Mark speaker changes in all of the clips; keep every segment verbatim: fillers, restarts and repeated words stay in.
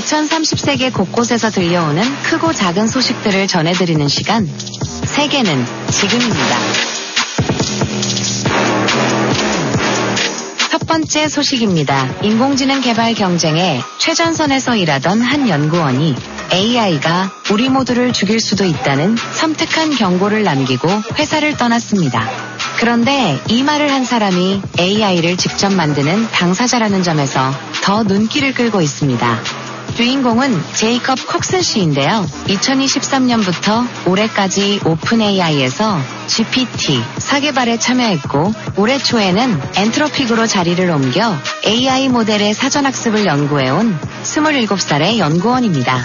Speaker 1: 이천삼십 세계 곳곳에서 들려오는 크고 작은 소식들을 전해드리는 시간, 세계는 지금입니다. 첫 번째 소식입니다. 인공지능 개발 경쟁에 최전선에서 일하던 한 연구원이 에이아이가 우리 모두를 죽일 수도 있다는 섬뜩한 경고를 남기고 회사를 떠났습니다. 그런데 이 말을 한 사람이 에이아이를 직접 만드는 당사자라는 점에서 더 눈길을 끌고 있습니다. 주인공은 제이컵 콕슨 씨인데요. 이천이십삼 년부터 올해까지 오픈에이아이에서 지피티 사 개발에 참여했고 올해 초에는 엔트로픽으로 자리를 옮겨 에이아이 모델의 사전학습을 연구해온 스물일곱 살의 연구원입니다.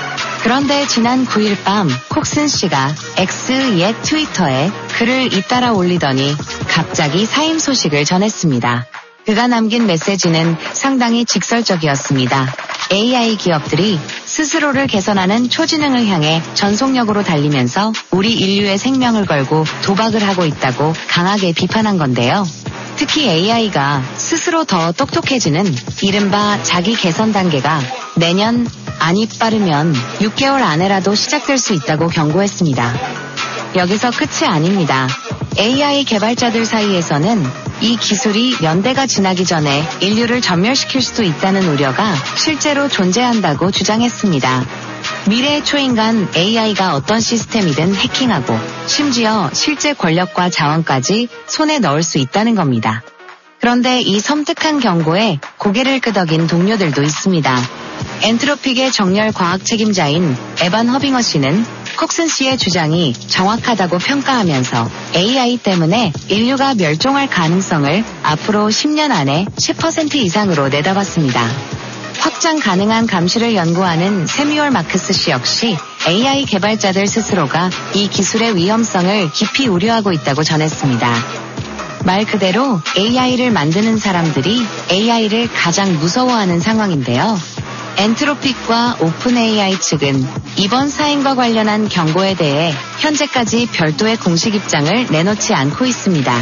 Speaker 1: 그런데 지난 구 일 밤 콕슨 씨가 X 옛 트위터에 글을 잇따라 올리더니 갑자기 사임 소식을 전했습니다. 그가 남긴 메시지는 상당히 직설적이었습니다. 에이아이 기업들이 스스로를 개선하는 초지능을 향해 전속력으로 달리면서 우리 인류의 생명을 걸고 도박을 하고 있다고 강하게 비판한 건데요. 특히 에이아이가 스스로 더 똑똑해지는 이른바 자기 개선 단계가 내년 아니 빠르면 육 개월 안에라도 시작될 수 있다고 경고했습니다. 여기서 끝이 아닙니다. 에이아이 개발자들 사이에서는 이 기술이 연대가 지나기 전에 인류를 전멸시킬 수도 있다는 우려가 실제로 존재한다고 주장했습니다. 미래의 초인간 에이아이가 어떤 시스템이든 해킹하고 심지어 실제 권력과 자원까지 손에 넣을 수 있다는 겁니다. 그런데 이 섬뜩한 경고에 고개를 끄덕인 동료들도 있습니다. 엔트로픽의 정렬 과학 책임자인 에반 허빙어 씨는 콕슨 씨의 주장이 정확하다고 평가하면서 에이아이 때문에 인류가 멸종할 가능성을 앞으로 십 년 안에 십 퍼센트 이상으로 내다봤습니다. 확장 가능한 감시를 연구하는 세뮤얼 마크스 씨 역시 에이아이 개발자들 스스로가 이 기술의 위험성을 깊이 우려하고 있다고 전했습니다. 말 그대로 에이아이를 만드는 사람들이 에이아이를 가장 무서워하는 상황인데요. 엔트로픽과 오픈에이아이 측은 이번 사인과 관련한 경고에 대해 현재까지 별도의 공식 입장을 내놓지 않고 있습니다.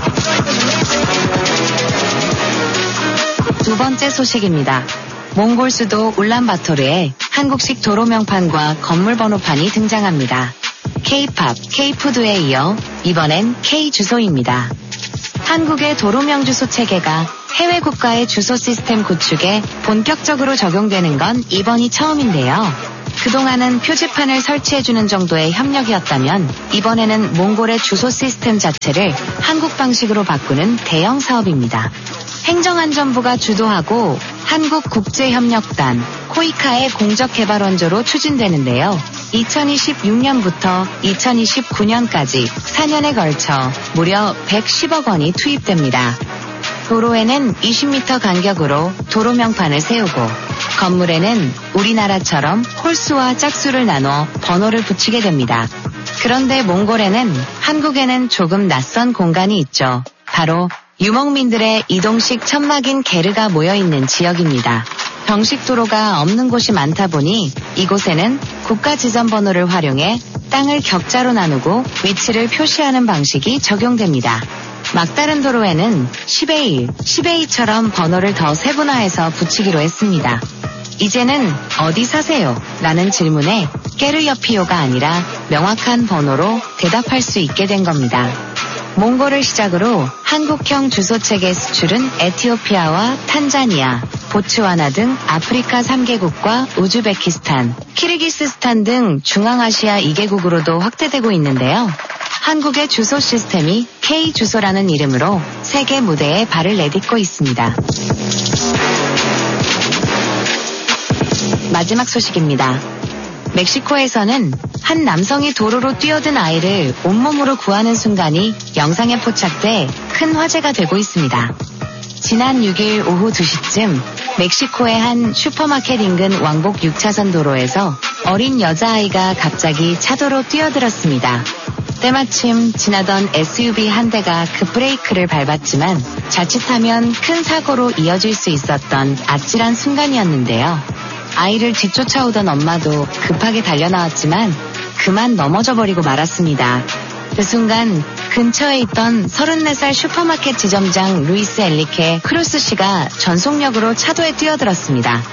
Speaker 1: 두 번째 소식입니다. 몽골 수도 울란바토르에 한국식 도로 명판과 건물 번호판이 등장합니다. K-팝, K-푸드에 이어 이번엔 K-주소입니다. 한국의 도로명 주소 체계가 해외 국가의 주소 시스템 구축에 본격적으로 적용되는 건 이번이 처음인데요. 그동안은 표지판을 설치해주는 정도의 협력이었다면 이번에는 몽골의 주소 시스템 자체를 한국 방식으로 바꾸는 대형 사업입니다. 행정안전부가 주도하고 한국국제협력단, 코이카의 공적개발원조로 추진되는데요. 이천이십육 년부터 이천이십구 년까지 사 년에 걸쳐 무려 백십억 원이 투입됩니다. 도로에는 이십 미터 간격으로 도로 명판을 세우고 건물에는 우리나라처럼 홀수와 짝수를 나눠 번호를 붙이게 됩니다. 그런데 몽골에는 한국에는 조금 낯선 공간이 있죠. 바로 유목민들의 이동식 천막인 게르가 모여있는 지역입니다. 정식 도로가 없는 곳이 많다 보니 이곳에는 국가지점번호를 활용해 땅을 격자로 나누고 위치를 표시하는 방식이 적용됩니다. 막다른 도로에는 십의 일, 십의 이처럼 번호를 더 세분화해서 붙이기로 했습니다. 이제는 어디 사세요? 라는 질문에 깨르여피요가 아니라 명확한 번호로 대답할 수 있게 된 겁니다. 몽골을 시작으로 한국형 주소체계 수출은 에티오피아와 탄자니아, 보츠와나 등 아프리카 삼 개국과 우즈베키스탄, 키르기스스탄 등 중앙아시아 이 개국으로도 확대되고 있는데요. 한국의 주소 시스템이 K-주소라는 이름으로 세계 무대에 발을 내딛고 있습니다. 마지막 소식입니다. 멕시코에서는 한 남성이 도로로 뛰어든 아이를 온몸으로 구하는 순간이 영상에 포착돼 큰 화제가 되고 있습니다. 지난 육 일 오후 두 시쯤 멕시코의 한 슈퍼마켓 인근 왕복 육 차선 도로에서 어린 여자아이가 갑자기 차도로 뛰어들었습니다. 때마침 지나던 에스유브이 한 대가 급브레이크를 밟았지만 자칫하면 큰 사고로 이어질 수 있었던 아찔한 순간이었는데요. 아이를 뒤쫓아오던 엄마도 급하게 달려나왔지만 그만 넘어져 버리고 말았습니다. 그 순간 근처에 있던 서른네 살 슈퍼마켓 지점장 루이스 엘리케 크루스 씨가 전속력으로 차도에 뛰어들었습니다.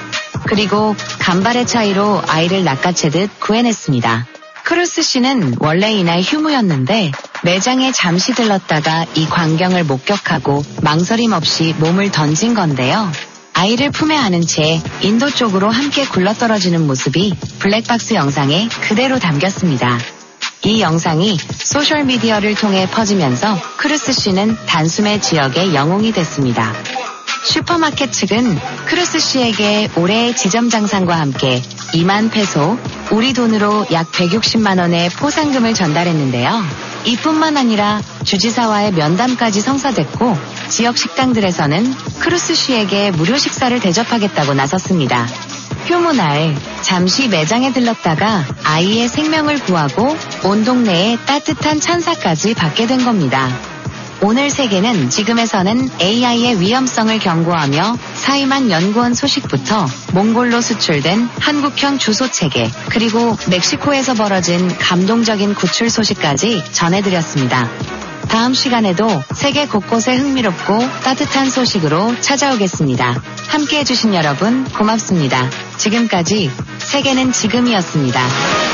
Speaker 1: 그리고 간발의 차이로 아이를 낚아채듯 구해냈습니다. 크루스 씨는 원래 이날 휴무였는데 매장에 잠시 들렀다가 이 광경을 목격하고 망설임 없이 몸을 던진 건데요. 아이를 품에 안은 채 인도 쪽으로 함께 굴러떨어지는 모습이 블랙박스 영상에 그대로 담겼습니다. 이 영상이 소셜미디어를 통해 퍼지면서 크루스 씨는 단숨에 지역의 영웅이 됐습니다. 슈퍼마켓 측은 크루스 씨에게 올해의 지점 장상과 함께 이만 페소, 우리 돈으로 약 백육십만 원의 포상금을 전달했는데요. 이뿐만 아니라 주지사와의 면담까지 성사됐고 지역 식당들에서는 크루스 씨에게 무료 식사를 대접하겠다고 나섰습니다. 휴무날 잠시 매장에 들렀다가 아이의 생명을 구하고 온 동네에 따뜻한 찬사까지 받게 된 겁니다. 오늘 세계는 지금에서는 에이아이의 위험성을 경고하며 사이만 연구원 소식부터 몽골로 수출된 한국형 주소체계, 그리고 멕시코에서 벌어진 감동적인 구출 소식까지 전해드렸습니다. 다음 시간에도 세계 곳곳의 흥미롭고 따뜻한 소식으로 찾아오겠습니다. 함께해 주신 여러분 고맙습니다. 지금까지 세계는 지금이었습니다.